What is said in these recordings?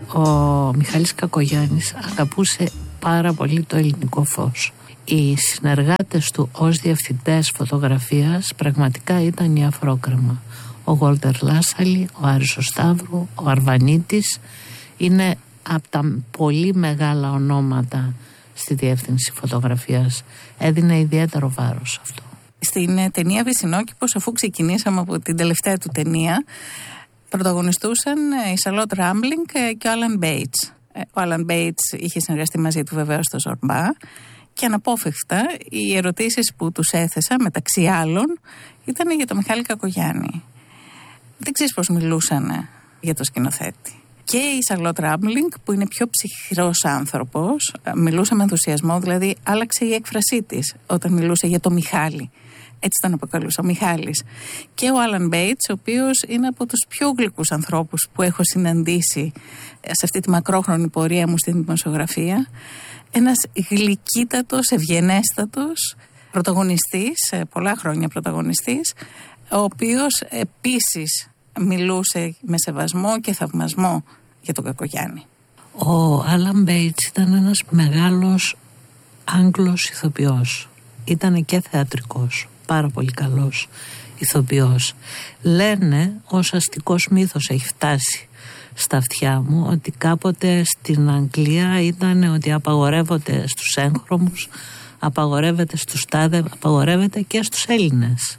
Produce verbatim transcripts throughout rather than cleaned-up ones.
Ο Μιχάλης Κακογιάννης αγαπούσε πάρα πολύ το ελληνικό φως. Οι συνεργάτες του ως διευθυντές φωτογραφίας πραγματικά ήταν η Αφρόκρεμα. Ο Γόλτερ Λάσσαλη, ο Άρης ο Σταύρου, ο Αρβανίτης είναι από τα πολύ μεγάλα ονόματα στη διεύθυνση φωτογραφίας. Έδινε ιδιαίτερο βάρος αυτό. Στην ταινία Βυσσινόκηπος, αφού ξεκινήσαμε από την τελευταία του ταινία, πρωταγωνιστούσαν η Σαρλότ Ράμπλινγκ και ο Άλαν Μπέιτς. Ο Άλαν Μπέιτς είχε συνεργαστεί μαζί του βεβαίως στο Ζορμπά και αναπόφευκτα οι ερωτήσεις που τους έθεσα, μεταξύ άλλων, ήταν για τον Μιχάλη Κακογιάννη. Δεν ξέρεις πώς μιλούσαν για το σκηνοθέτη. Και η Σαρλότ Ράμπλινγκ, που είναι πιο ψυχρός άνθρωπος, μιλούσε με ενθουσιασμό, δηλαδή άλλαξε η έκφρασή της όταν μιλούσε για τον Μιχάλη. Έτσι τον αποκαλούσε, ο Μιχάλης. Και ο Άλαν Μπέιτς, ο οποίος είναι από τους πιο γλυκούς ανθρώπους που έχω συναντήσει σε αυτή τη μακρόχρονη πορεία μου στην δημοσιογραφία. Ένας γλυκύτατος, ευγενέστατος πρωταγωνιστής, πολλά χρόνια πρωταγωνιστής, ο οποίος επίσης μιλούσε με σεβασμό και θαυμασμό για τον Κακογιάννη. Ο Άλαν Μπέιτς ήταν ένας μεγάλος Άγγλος ηθοποιός. Ήταν και θεατρικός, πάρα πολύ καλός ηθοποιός. Λένε, ως αστικός μύθος έχει φτάσει στα αυτιά μου, ότι κάποτε στην Αγγλία ήταν ότι απαγορεύονται στους έγχρωμους, απαγορεύεται στους τάδε, απαγορεύεται και στους Έλληνες.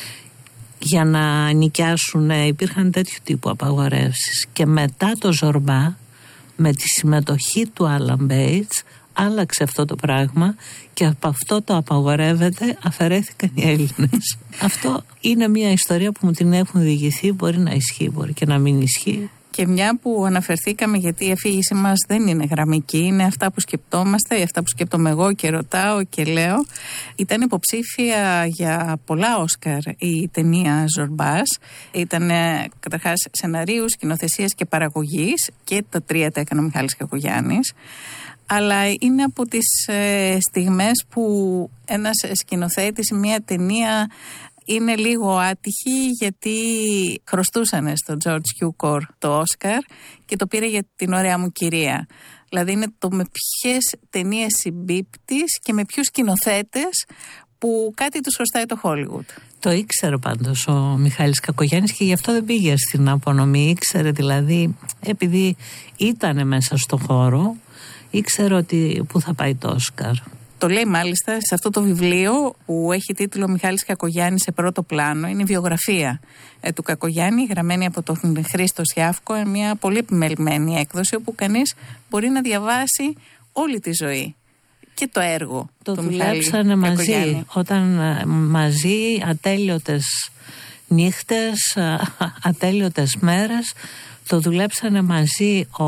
Για να νοικιάσουν υπήρχαν τέτοιου τύπου απαγορεύσεις. Και μετά το Ζορμπά, με τη συμμετοχή του Άλαν Μπέιτς, άλλαξε αυτό το πράγμα και από αυτό το απαγορεύεται αφαιρέθηκαν οι Έλληνες. Αυτό είναι μια ιστορία που μου την έχουν διηγηθεί, μπορεί να ισχύει, μπορεί και να μην ισχύει. Και μια που αναφερθήκαμε, γιατί η αφήγησή μας δεν είναι γραμμική, είναι αυτά που σκεπτόμαστε, αυτά που σκέπτομαι εγώ και ρωτάω και λέω. Ήταν υποψήφια για πολλά Όσκαρ η ταινία Ζορμπάς. Ήταν καταρχάς σεναρίου, σκηνοθεσίας και παραγωγής, και τα τρία τα έκανε ο Μιχάλης Κακογιάννης. Αλλά είναι από τις ε, στιγμές που ένας σκηνοθέτης σε μια ταινία είναι λίγο άτυχη, γιατί χρωστούσαν στον George Cukor το Όσκαρ και το πήρε για την Ωραία μου κυρία. Δηλαδή είναι το με ποιες ταινίες συμπίπτεις και με ποιους σκηνοθέτες που κάτι τους χρωστάει το Hollywood. Το ήξερε πάντως ο Μιχάλης Κακογιάννης και γι' αυτό δεν πήγε στην απονομή. Ήξερε δηλαδή, επειδή ήταν μέσα στο χώρο, ήξερε ότι πού θα πάει το Όσκαρ. Το λέει μάλιστα σε αυτό το βιβλίο που έχει τίτλο Μιχάλης Κακογιάννη σε πρώτο πλάνο. Είναι η βιογραφία ε, του Κακογιάννη, γραμμένη από τον Χρήστο Σιάφκο, μια πολύ επιμελημένη έκδοση όπου κανείς μπορεί να διαβάσει όλη τη ζωή και το έργο το του Μιχάλη δουλέψανε μαζί, Κακογιάννη. όταν μαζί ατέλειωτες νύχτες, ατέλειωτες μέρες, το δουλέψανε μαζί ο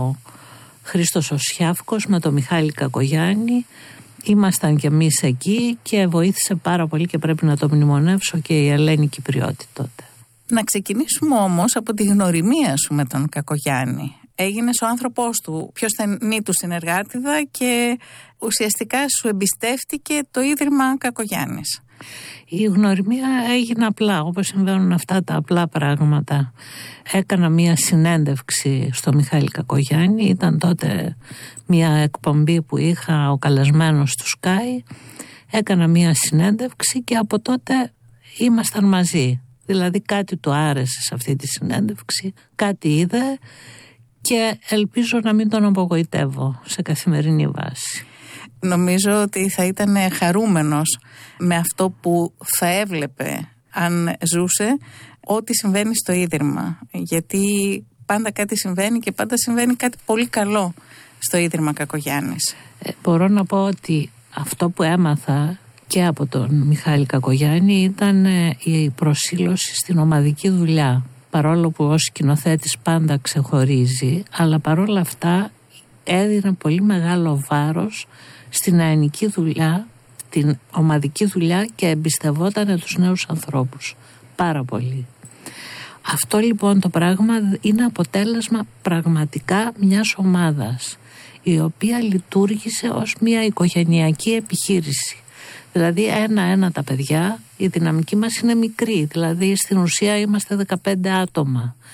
Χρήστος ο Σιάφκος με τον Μιχάλη Κακογιάννη. Ήμασταν κι εμείς εκεί και βοήθησε πάρα πολύ και πρέπει να το μνημονεύσω και η Ελένη Κυπριώτη τότε. Να ξεκινήσουμε όμως από τη γνωριμία σου με τον Κακογιάννη. Έγινες ο άνθρωπός του, πιο στενή του συνεργάτηδα και ουσιαστικά σου εμπιστεύτηκε το Ίδρυμα Κακογιάννης. Η γνωριμία έγινε απλά, όπως συμβαίνουν αυτά τα απλά πράγματα. Έκανα μία συνέντευξη στο Μιχάλη Κακογιάννη, ήταν τότε μία εκπομπή που είχα ο καλεσμένος του Sky. Έκανα μία συνέντευξη και από τότε ήμασταν μαζί. Δηλαδή κάτι του άρεσε σε αυτή τη συνέντευξη, κάτι είδε και ελπίζω να μην τον απογοητεύω σε καθημερινή βάση. Νομίζω ότι θα ήταν χαρούμενος με αυτό που θα έβλεπε αν ζούσε ό,τι συμβαίνει στο Ίδρυμα. Γιατί πάντα κάτι συμβαίνει και πάντα συμβαίνει κάτι πολύ καλό στο Ίδρυμα Κακογιάννης. Ε, μπορώ να πω ότι αυτό που έμαθα και από τον Μιχάλη Κακογιάννη ήταν η προσήλωση στην ομαδική δουλειά. Παρόλο που ως σκηνοθέτης πάντα ξεχωρίζει, αλλά παρόλα αυτά έδινε πολύ μεγάλο βάρος στην αενική δουλειά, την ομαδική δουλειά και εμπιστευόταν τους νέους ανθρώπους. Πάρα πολύ. Αυτό λοιπόν το πράγμα είναι αποτέλεσμα πραγματικά μιας ομάδας, η οποία λειτουργήσε ως μια οικογενειακή επιχείρηση. Δηλαδή ένα-ένα τα παιδιά, η δυναμική μας είναι μικρή, δηλαδή στην ουσία είμαστε δεκαπέντε άτομα.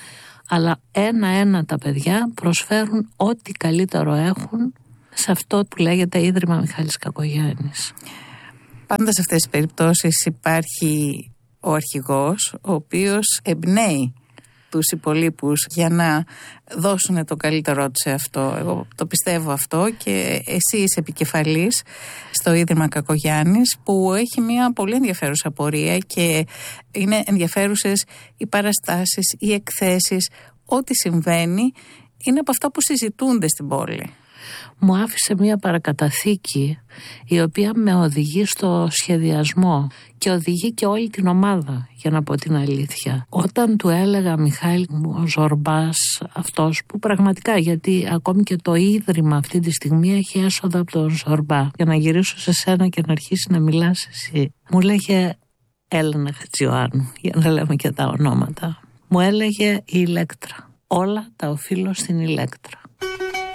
αλλά ένα-ένα τα παιδιά προσφέρουν ό,τι καλύτερο έχουν σε αυτό που λέγεται Ίδρυμα Μιχάλης Κακογιάννης. Πάντα σε αυτές τις περιπτώσεις υπάρχει ο αρχηγός, ο οποίος εμπνέει τους υπολείπους για να δώσουν το καλύτερό τους σε αυτό. Εγώ το πιστεύω αυτό και εσύ είσαι επικεφαλής στο Ίδρυμα Κακογιάννης, που έχει μια πολύ ενδιαφέρουσα πορεία και είναι ενδιαφέρουσες οι παραστάσεις, οι εκθέσεις, ό,τι συμβαίνει είναι από αυτά που συζητούνται στην πόλη. Μου άφησε μια παρακαταθήκη η οποία με οδηγεί στο σχεδιασμό και οδηγεί και όλη την ομάδα, για να πω την αλήθεια. Όταν του έλεγα Μιχάλη μου, ο Ζορμπάς αυτός που πραγματικά, γιατί ακόμη και το Ίδρυμα αυτή τη στιγμή έχει έσοδα από τον Ζορμπά, για να γυρίσω σε σένα και να αρχίσει να μιλάς εσύ, μου λέγε Έλενα Χατζιωάννου, για να λέμε και τα ονόματα, μου έλεγε η Ηλέκτρα. Όλα τα οφείλω στην Ηλέκτρα.